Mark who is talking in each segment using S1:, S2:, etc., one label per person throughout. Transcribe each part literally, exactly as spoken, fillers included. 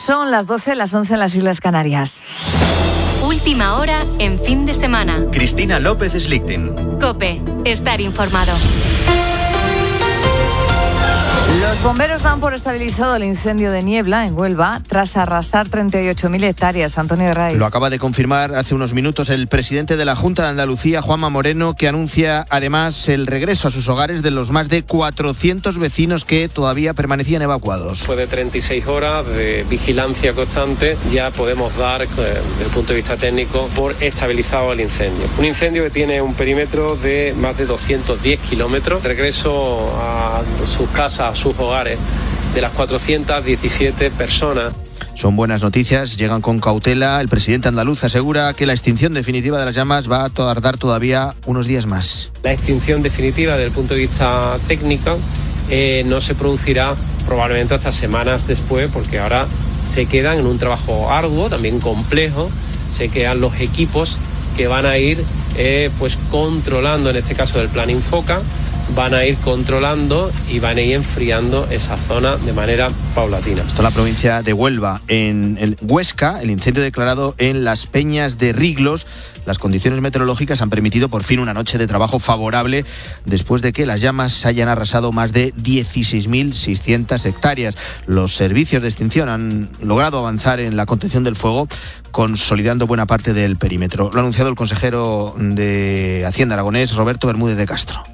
S1: Son las doce, las once en las Islas Canarias.
S2: Última hora en fin de semana.
S3: Cristina López Slichting.
S2: COPE. Estar informado.
S1: Los bomberos dan por estabilizado el incendio de Niebla en Huelva tras arrasar treinta y ocho mil hectáreas. Antonio Herraiz.
S4: Lo acaba de confirmar hace unos minutos el presidente de la Junta de Andalucía, Juanma Moreno, que anuncia además el regreso a sus hogares de los más de cuatrocientos vecinos que todavía permanecían evacuados.
S5: Después de treinta y seis horas de vigilancia constante, ya podemos dar, eh, desde el punto de vista técnico, por estabilizado el incendio. Un incendio que tiene un perímetro de más de doscientos diez kilómetros. Regreso a sus casas, a sus hogares, de las cuatrocientas diecisiete personas.
S4: Son buenas noticias, llegan con cautela. El presidente andaluz asegura que la extinción definitiva de las llamas va a tardar todavía unos días más.
S5: La extinción definitiva desde el punto de vista técnico eh, no se producirá probablemente hasta semanas después, porque ahora se quedan en un trabajo arduo, también complejo, se quedan los equipos que van a ir eh, pues controlando, en este caso del plan Infoca, van a ir controlando y van a ir enfriando esa zona de manera paulatina.
S4: Esto es la provincia de Huelva. En, en Huesca, el incendio declarado en las Peñas de Riglos. Las condiciones meteorológicas han permitido por fin una noche de trabajo favorable después de que las llamas hayan arrasado más de dieciséis mil seiscientas hectáreas. Los servicios de extinción han logrado avanzar en la contención del fuego, consolidando buena parte del perímetro. Lo ha anunciado el consejero de Hacienda aragonés, Roberto Bermúdez de Castro.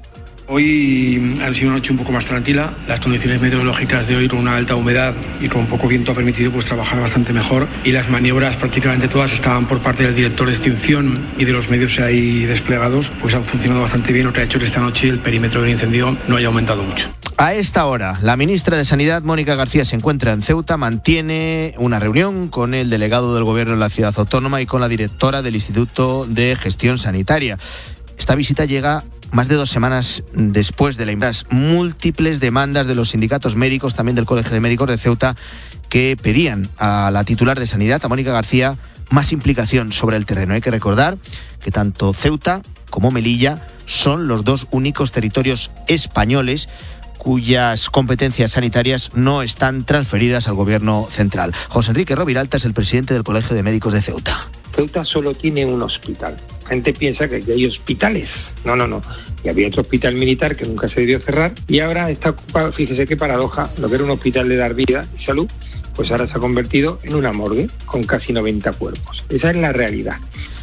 S6: Hoy ha sido una noche un poco más tranquila. Las condiciones meteorológicas de hoy, con una alta humedad y con poco viento, ha permitido pues trabajar bastante mejor, y las maniobras prácticamente todas estaban por parte del director de extinción y de los medios ahí desplegados, pues han funcionado bastante bien, lo que ha hecho que esta noche el perímetro del incendio no haya aumentado mucho.
S4: A esta hora, la ministra de Sanidad, Mónica García, se encuentra en Ceuta, mantiene una reunión con el delegado del Gobierno en la ciudad autónoma y con la directora del Instituto de Gestión Sanitaria. Esta visita llega más de dos semanas después de las múltiples demandas de los sindicatos médicos, también del Colegio de Médicos de Ceuta, que pedían a la titular de Sanidad, a Mónica García, más implicación sobre el terreno. Hay que recordar que tanto Ceuta como Melilla son los dos únicos territorios españoles cuyas competencias sanitarias no están transferidas al Gobierno central. José Enrique Roviralta es el presidente del Colegio de Médicos de Ceuta.
S7: Ceuta solo tiene un hospital. La gente piensa que aquí hay hospitales. No, no, no. Y había otro hospital militar que nunca se debió cerrar, y ahora está ocupado, fíjese qué paradoja, lo que era un hospital de dar vida y salud, pues ahora se ha convertido en una morgue con casi noventa cuerpos. Esa es la realidad.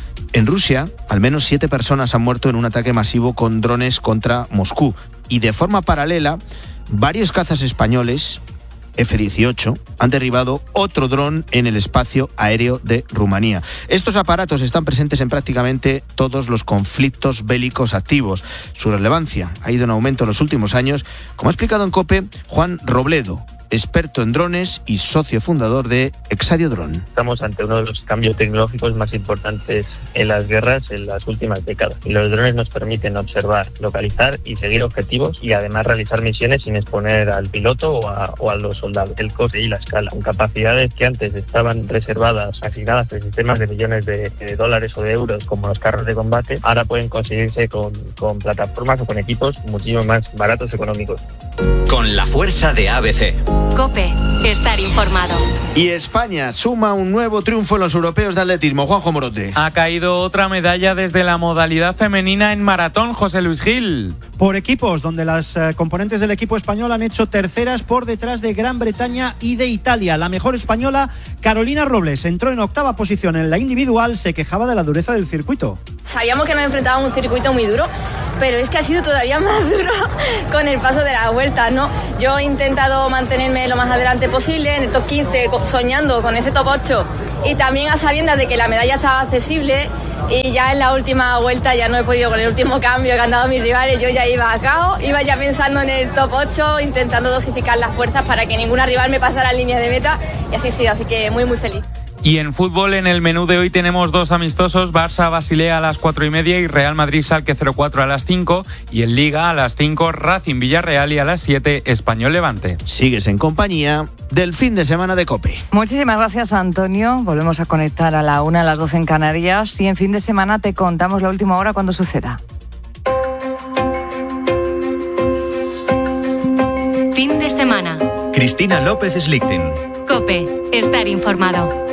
S4: En Rusia, al menos siete personas han muerto en un ataque masivo con drones contra Moscú. Y de forma paralela, varios cazas españoles F dieciocho han derribado otro dron en el espacio aéreo de Rumanía. Estos aparatos están presentes en prácticamente todos los conflictos bélicos activos. Su relevancia ha ido en aumento en los últimos años, como ha explicado en COPE Juan Robledo, experto en drones y socio fundador de Exadio Drone.
S8: Estamos ante uno de los cambios tecnológicos más importantes en las guerras en las últimas décadas. Y los drones nos permiten observar, localizar y seguir objetivos, y además realizar misiones sin exponer al piloto o a, o a los soldados. El coste y la escala, con capacidades que antes estaban reservadas, asignadas a sistemas de millones de, de dólares o de euros, como los carros de combate, ahora pueden conseguirse con, con plataformas o con equipos muchísimo más baratos y económicos.
S3: Con la fuerza de A B C.
S2: COPE. Estar informado.
S4: Y España suma un nuevo triunfo en los europeos de atletismo. Juanjo Morote.
S9: Ha caído otra medalla desde la modalidad femenina en maratón, José Luis Gil.
S10: Por equipos, donde las eh, componentes del equipo español han hecho terceras por detrás de Gran Bretaña y de Italia. La mejor española, Carolina Robles, entró en octava posición en la individual, se quejaba de la dureza del circuito.
S11: Sabíamos que nos enfrentábamos a un circuito muy duro, pero es que ha sido todavía más duro con el paso de la vuelta, ¿no? Yo he intentado mantenerme lo más adelante posible, en el top quince, soñando con ese top ocho, y también a sabiendas de que la medalla estaba accesible, y ya en la última vuelta ya no he podido, con el último cambio que han dado mis rivales, yo ya iba a cao, iba ya pensando en el top ocho, intentando dosificar las fuerzas para que ninguna rival me pasara en línea de meta, y así sí, así que muy muy feliz.
S9: Y en fútbol, en el menú de hoy tenemos dos amistosos, Barça-Basilea a las cuatro y media y Real Madrid-Salque cero cuatro a las cinco, y en Liga a las cinco Racing-Villarreal y a las siete Español-Levante.
S4: Sigues en compañía del fin de semana de COPE.
S1: Muchísimas gracias, Antonio. Volvemos a conectar a la una, a las doce en Canarias, y en fin de semana te contamos la última hora cuando suceda.
S2: Fin de semana.
S3: Cristina López Slichting.
S2: COPE. Estar informado.